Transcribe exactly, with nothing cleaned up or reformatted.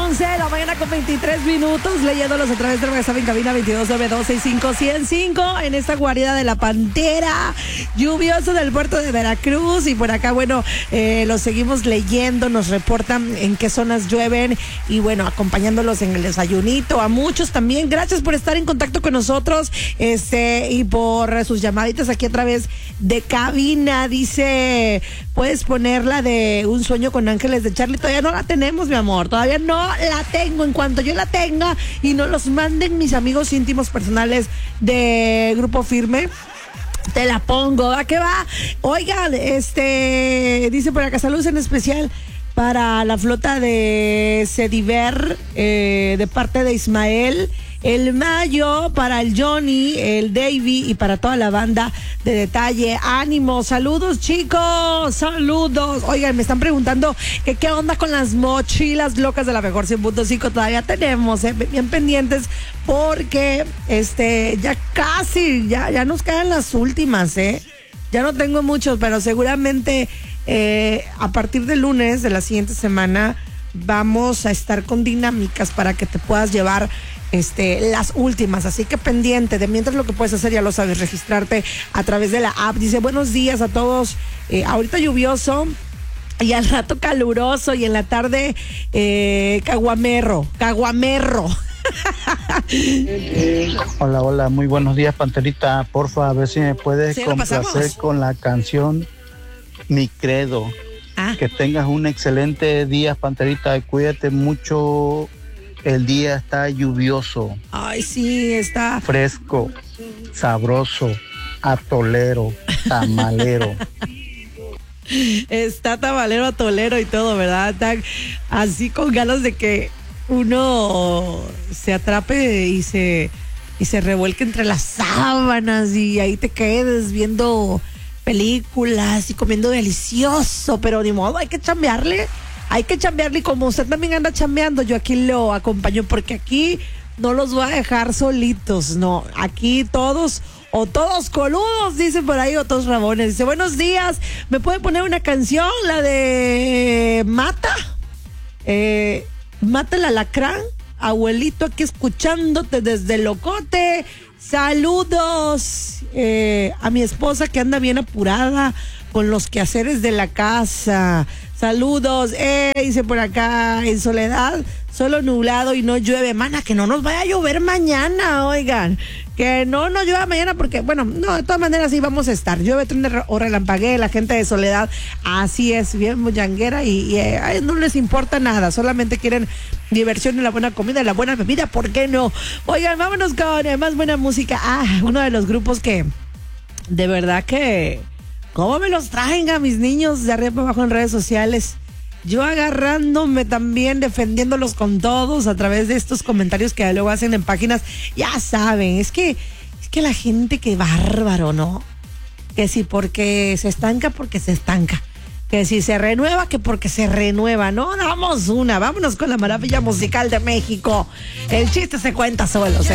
once de la mañana con veintitrés minutos, leyéndolos a través de WhatsApp en cabina veintidós nueve dos seis cinco cien cinco en esta guarida de la Pantera, lluvioso del puerto de Veracruz. Y por acá, bueno, eh, los seguimos leyendo, nos reportan en qué zonas llueven y bueno, acompañándolos en el desayunito. A muchos también, gracias por estar en contacto con nosotros este y por sus llamaditas aquí a través de cabina. Dice, puedes ponerla de Un sueño con ángeles de Charlie. Todavía no la tenemos, mi amor, todavía no la tengo. En cuanto yo la tenga y nos los manden mis amigos íntimos personales de Grupo Firme, te la pongo. ¿A qué va? Oigan, este dice por acá, saludos en especial para la flota de Cediver, eh, de parte de Ismael, el Mayo, para el Johnny, el Davey y para toda la banda de Detalle. Ánimo, saludos chicos, saludos. Oigan, me están preguntando que qué onda con las mochilas locas de la mejor cien punto cinco. Todavía tenemos, eh, bien pendientes, porque este ya casi, ya, ya nos quedan las últimas, eh. Ya no tengo muchos, pero seguramente eh, a partir del lunes de la siguiente semana vamos a estar con dinámicas para que te puedas llevar este las últimas, así que pendiente. De mientras, lo que puedes hacer, ya lo sabes, registrarte a través de la app. Dice, buenos días a todos, eh, ahorita lluvioso y al rato caluroso y en la tarde eh, caguamerro, caguamerro. Hola, hola, muy buenos días, Panterita. Porfa, a ver si me puedes ¿Sí, complacer con la canción Mi Credo. Ah. Que tengas un excelente día, Panterita, y cuídate mucho. El día está lluvioso. Ay, sí, está fresco, sabroso, atolero, tamalero. Está tamalero, atolero y todo, ¿verdad? Está así con ganas de que uno se atrape y se y se revuelque entre las sábanas y ahí te quedes viendo películas y comiendo delicioso, pero ni modo, hay que chambearle. Hay que chambearle, y como usted también anda chambeando, yo aquí lo acompaño, porque aquí no los voy a dejar solitos, no, aquí todos, o todos coludos, dicen por ahí, o todos rabones. Dice, buenos días, ¿me puede poner una canción, la de Mata? Eh, Mata el alacrán, abuelito, aquí escuchándote desde el Locote. Saludos eh, a mi esposa que anda bien apurada con los quehaceres de la casa. Saludos, eh, dice por acá, en Soledad, solo nublado y no llueve. Mana, que no nos vaya a llover mañana, oigan, que no nos llueva mañana, porque, bueno, no, de todas maneras sí vamos a estar. Llueve, truene o relampaguee, la gente de Soledad, así es, bien moyanguera y, y eh, a ellos no les importa nada, solamente quieren diversión y la buena comida y la buena bebida, ¿por qué no? Oigan, vámonos con eh, más buena música. Ah, uno de los grupos que, de verdad que... ¿Cómo me los traen a mis niños de arriba para abajo en redes sociales? Yo agarrándome también, defendiéndolos con todos a través de estos comentarios que luego hacen en páginas. Ya saben, es que, es que la gente, qué bárbaro, ¿no? Que si porque se estanca, porque se estanca. Que si se renueva, que porque se renueva. No, damos una. Vámonos con la maravilla musical de México. El chiste se cuenta solo. Se